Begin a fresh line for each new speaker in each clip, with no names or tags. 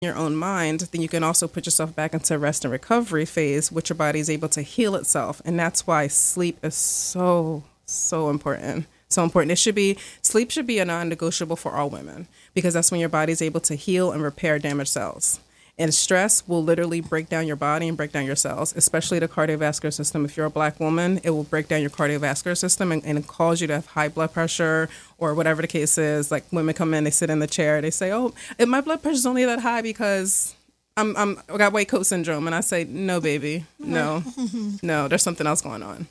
your own mind, then you can also put yourself back into rest and recovery phase, which your body is able to heal itself. And that's why sleep is so important. So important. Sleep should be a non-negotiable for all women, because that's when your body is able to heal and repair damaged cells. And stress will literally break down your body and break down your cells, especially the cardiovascular system. If you're a Black woman, it will break down your cardiovascular system and cause you to have high blood pressure or whatever the case is. Like women come in, they sit in the chair, they say, "Oh, my blood pressure is only that high because I got white coat syndrome." And I say, "No, baby, no, no, there's something else going on."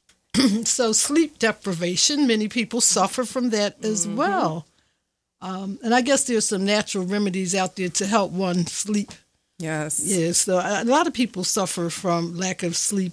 So sleep deprivation, many people suffer from that as well. And I guess there's some natural remedies out there to help one sleep.
Yes.
Yeah, so a lot of people suffer from lack of sleep.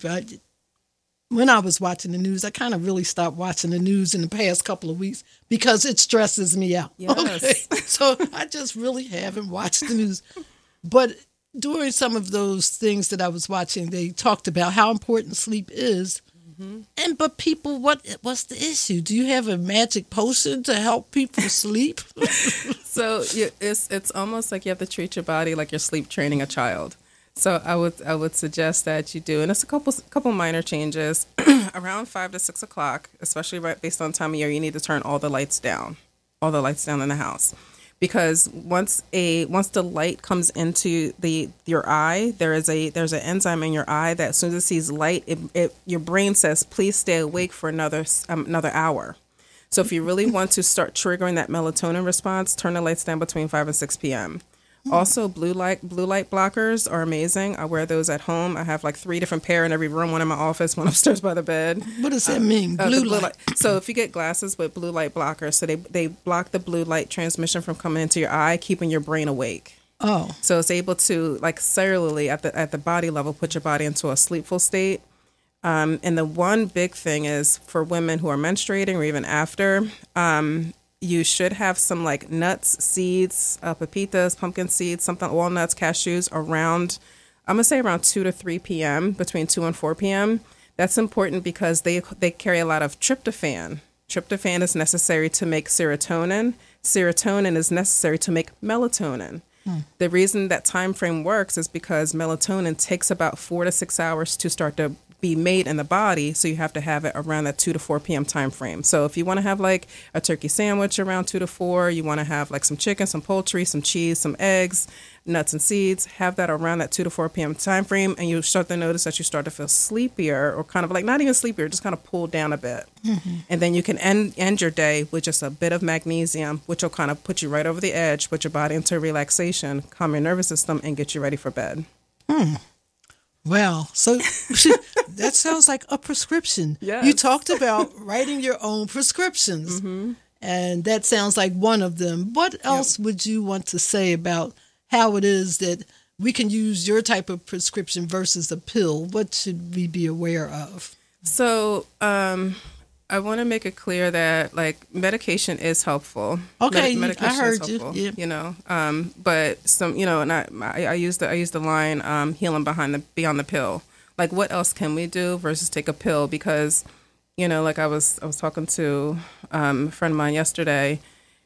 When I was watching the news, I kind of really stopped watching the news in the past couple of weeks because it stresses me out.
Yes.
Okay? So I just really haven't watched the news. But during some of those things that I was watching, they talked about how important sleep is. But people, what's the issue? Do you have a magic potion to help people sleep?
So it's almost like you have to treat your body like you're sleep training a child. So I would suggest that you do, and it's a couple minor changes. Around 5 to 6 o'clock, especially right based on time of year, you need to turn all the lights down in the house. Because once the light comes into your eye, there's an enzyme in your eye that as soon as it sees light, your brain says, "Please stay awake for another hour." So if you really want to start triggering that melatonin response, turn the lights down between 5 and 6 p.m. Also, blue light blockers are amazing. I wear those at home. I have like 3 different pair in every room, one in my office, one upstairs by the bed.
What does that mean? Blue light.
So if you get glasses with blue light blockers, so they block the blue light transmission from coming into your eye, keeping your brain awake.
Oh.
So it's able to, like, cellularly at the body level, put your body into a sleepful state. And the one big thing is for women who are menstruating or even after, you should have some like nuts, seeds, pepitas, pumpkin seeds, something, walnuts, cashews around, I'm going to say around 2 to 3 p.m., between 2 and 4 p.m. That's important because they carry a lot of tryptophan. Tryptophan is necessary to make serotonin. Serotonin is necessary to make melatonin. The reason that time frame works is because melatonin takes about 4 to 6 hours to start to be made in the body, so you have to have it around that 2 to 4 p.m. time frame. So if you want to have like a turkey sandwich around 2 to 4, you want to have like some chicken, some poultry, some cheese, some eggs, nuts and seeds, have that around that 2 to 4 p.m. time frame, and you start to notice that you start to feel sleepier, or kind of like not even sleepier, just kind of pulled down a bit. And then you can end your day with just a bit of magnesium, which will kind of put you right over the edge, put your body into relaxation, calm your nervous system, and get you ready for bed.
Well, so that sounds like a prescription.
Yes.
You talked about writing your own prescriptions, and that sounds like one of them. What else would you want to say about how it is that we can use your type of prescription versus a pill? What should we be aware of?
So, I want to make it clear that like medication is helpful.
Okay,
Medication
I heard
is
you.
helpful,
Yeah.
you know. But some, you know, and I use the line healing beyond the pill. Like, what else can we do versus take a pill? Because, you know, like I was talking to a friend of mine yesterday.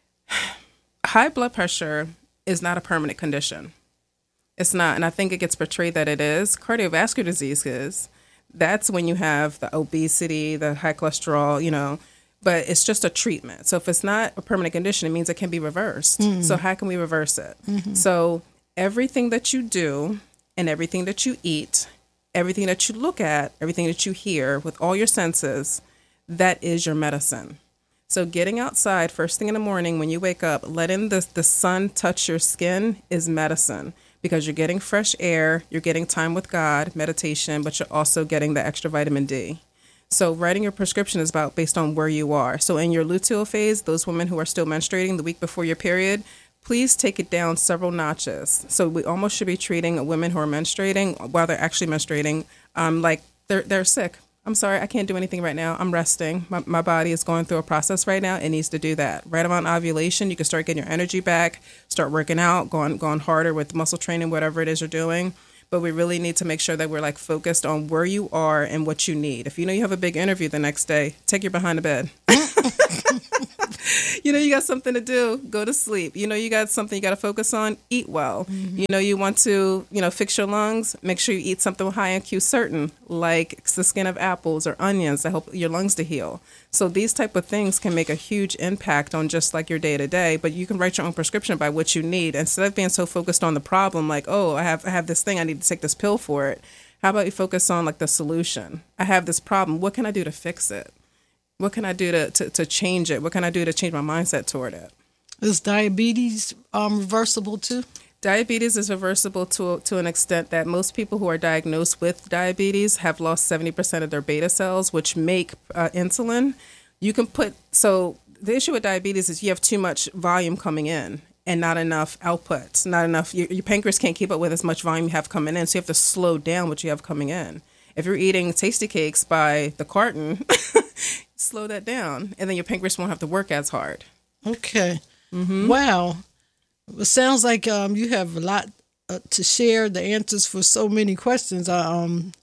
High blood pressure is not a permanent condition. It's not, and I think it gets portrayed that it is. Cardiovascular disease is. That's when you have the obesity, the high cholesterol, you know, but it's just a treatment. So if it's not a permanent condition, it means it can be reversed. So how can we reverse it? So everything that you do and everything that you eat, everything that you look at, everything that you hear with all your senses, that is your medicine. So getting outside first thing in the morning when you wake up, letting the sun touch your skin is medicine. Because you're getting fresh air, you're getting time with God, meditation, but you're also getting the extra vitamin D. So writing your prescription is based on where you are. So in your luteal phase, those women who are still menstruating the week before your period, please take it down several notches. So we almost should be treating women who are menstruating while they're actually menstruating like they're sick. I'm sorry, I can't do anything right now. I'm resting. My body is going through a process right now. It needs to do that. Right around ovulation, you can start getting your energy back, start working out, going harder with muscle training, whatever it is you're doing. But we really need to make sure that we're like focused on where you are and what you need. If you know you have a big interview the next day, take your behind to bed. You know, you got something to do, go to sleep. You know, you got something you got to focus on, eat well. You know, you want to, fix your lungs, make sure you eat something with high in Q-certain, like the skin of apples or onions that help your lungs to heal. So these type of things can make a huge impact on just like your day to day, but you can write your own prescription by what you need. Instead of being so focused on the problem, like, oh, I have this thing, I need to take this pill for it. How about you focus on like the solution? I have this problem. What can I do to fix it? What can I do to change it? What can I do to change my mindset toward it?
Is diabetes reversible too?
Diabetes is reversible to an extent that most people who are diagnosed with diabetes have lost 70% of their beta cells, which make insulin. So the issue with diabetes is you have too much volume coming in and not enough output, not enough. Your pancreas can't keep up with as much volume you have coming in, so you have to slow down what you have coming in. If you're eating Tasty Cakes by the carton, slow that down, and then your pancreas won't have to work as hard.
Okay. Wow. It sounds like you have a lot to share, the answers for so many questions. Wow.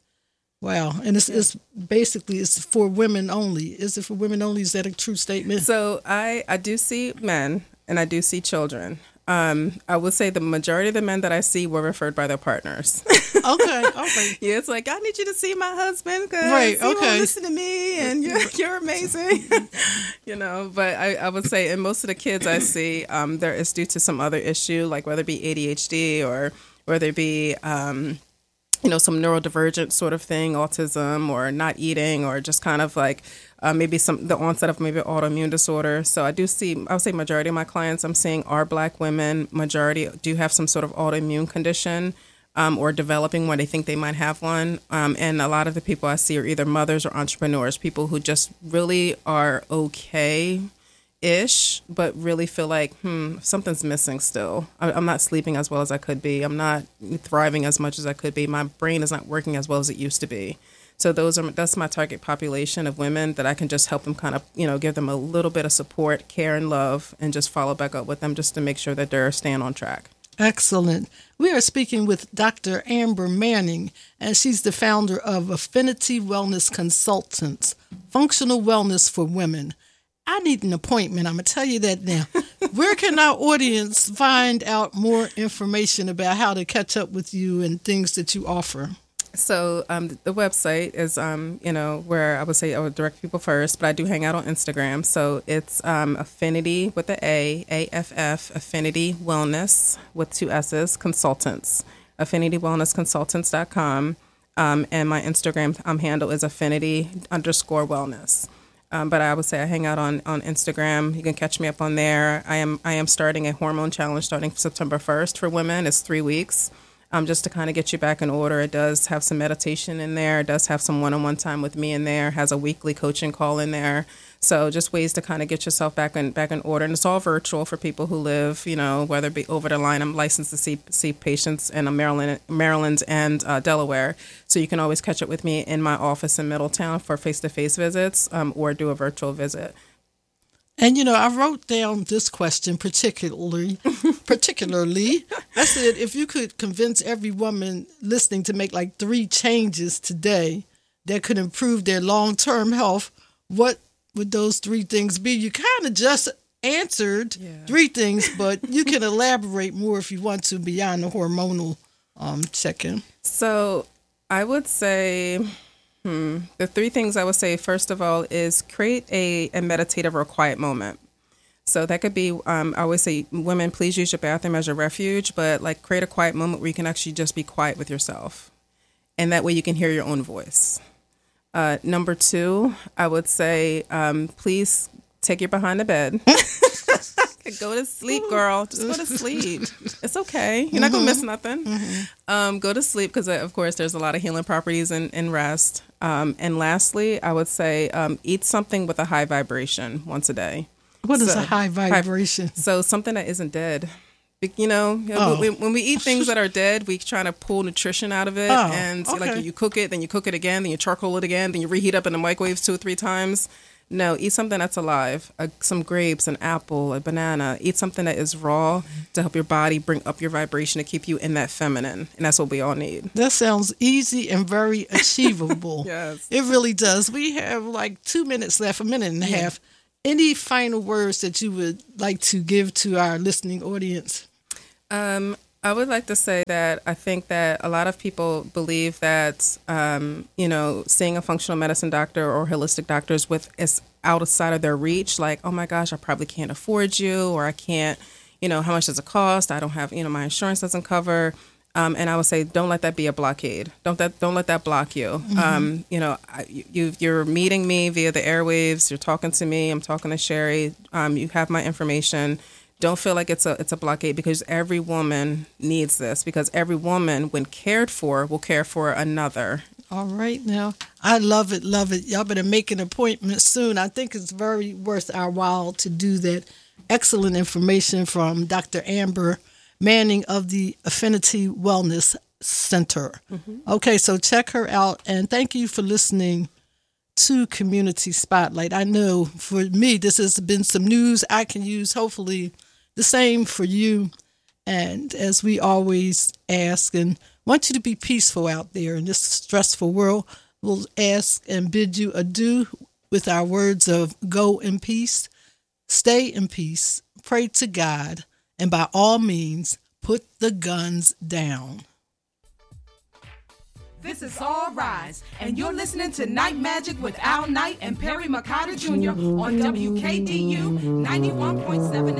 And it's basically for women only. Is it for women only? Is that a true statement?
So I do see men and I do see children. I would say the majority of the men that I see were referred by their partners.
Okay. Okay.
Yeah, it's like, I need you to see my husband because he won't listen to me and you're amazing. But I would say, and most of the kids I see, there is due to some other issue, like whether it be ADHD or whether it be, some neurodivergent sort of thing, autism or not eating or just kind of like maybe the onset of maybe autoimmune disorder. So I would say majority of my clients I'm seeing are Black women. Majority do have some sort of autoimmune condition or developing one. They think they might have one. And a lot of the people I see are either mothers or entrepreneurs, people who just really are okay-ish, but really feel like, something's missing still. I'm not sleeping as well as I could be. I'm not thriving as much as I could be. My brain is not working as well as it used to be. So that's my target population of women that I can just help them kind of, give them a little bit of support, care, and love, and just follow back up with them just to make sure that they're staying on track.
Excellent. We are speaking with Dr. Amber Manning, and she's the founder of Affinity Wellness Consultants, functional wellness for women. I need an appointment. I'm going to tell you that now. Where can our audience find out more information about how to catch up with you and things that you offer?
So the website is, where I would say I would direct people first, but I do hang out on Instagram. So it's Affinity with the AFF, Affinity Wellness with 2 S's, Consultants, AffinityWellnessConsultants.com. And my Instagram handle is Affinity_Wellness. But I would say I hang out on Instagram. You can catch me up on there. I am starting a hormone challenge starting September 1st for women. It's 3 weeks. Just to kind of get you back in order. It does have some meditation in there. It does have some one-on-one time with me in there. It has a weekly coaching call in there. So just ways to kind of get yourself back in order. And it's all virtual for people who live, whether it be over the line. I'm licensed to see patients in Maryland and Delaware. So you can always catch up with me in my office in Middletown for face-to-face visits or do a virtual visit.
And, I wrote down this question particularly. I said, if you could convince every woman listening to make like 3 changes today that could improve their long-term health, what would those 3 things be? You kind of just answered 3 things, but you can elaborate more if you want to beyond the hormonal check-in.
So I would say... The 3 things I would say, first of all, is create a meditative or a quiet moment. So that could be, I always say, women, please use your bathroom as your refuge, but like create a quiet moment where you can actually just be quiet with yourself. And that way you can hear your own voice. Number 2, I would say, please take your behind the bed. Go to sleep, girl. Just go to sleep. It's okay. You're not going to miss nothing. Go to sleep because, of course, there's a lot of healing properties in rest. And lastly, I would say eat something with a high vibration once a day.
What is a high vibration?
So something that isn't dead. When we eat things that are dead, we try to pull nutrition out of it. Like you cook it, then you cook it again, then you charcoal it again, then you reheat up in the microwave 2 or 3 times. No, eat something that's alive, some grapes, an apple, a banana. Eat something that is raw to help your body bring up your vibration to keep you in that feminine. And that's what we all need.
That sounds easy and very achievable.
Yes.
It really does. We have like 2 minutes left, a minute and a half. Any final words that you would like to give to our listening audience?
I would like to say that I think that a lot of people believe that, seeing a functional medicine doctor or holistic doctors is outside of their reach. Like, oh my gosh, I probably can't afford you, or I can't, how much does it cost? I don't have, my insurance doesn't cover. And I would say, don't let that be a blockade. Don't let that block you. Mm-hmm. You're meeting me via the airwaves. You're talking to me. I'm talking to Sherry. You have my information. Don't feel like it's a blockade, because every woman needs this, because every woman, when cared for, will care for another.
All right, now. I love it, love it. Y'all better make an appointment soon. I think it's very worth our while to do that. Excellent information from Dr. Amber Manning of the Affinity Wellness Center. Mm-hmm. Okay, so check her out, and thank you for listening to Community Spotlight. I know for me, this has been some news I can use, hopefully the same for you. And as we always ask and want you to be peaceful out there in this stressful world, we'll ask and bid you adieu with our words of go in peace, stay in peace, pray to God, and by all means, put the guns down.
This is All Rise, and you're listening to Night Magic with Al Knight and Perry McCarter Jr. on WKDU 91.7.